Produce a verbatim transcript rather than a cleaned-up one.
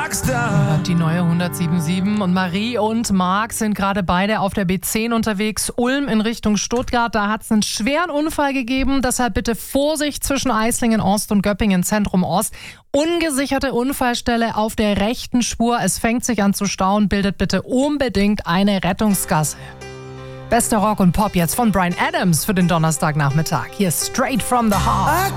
Rockstar. Die neue hundertsieben und Marie und Marc sind gerade beide auf der B zehn unterwegs. Ulm in Richtung Stuttgart, da hat es einen schweren Unfall gegeben. Deshalb bitte Vorsicht zwischen Eislingen Ost und Göppingen Zentrum Ost. Ungesicherte Unfallstelle auf der rechten Spur. Es fängt sich an zu stauen. Bildet bitte unbedingt eine Rettungsgasse. Bester Rock und Pop jetzt von Bryan Adams für den Donnerstagnachmittag. Hier ist Straight from the Heart.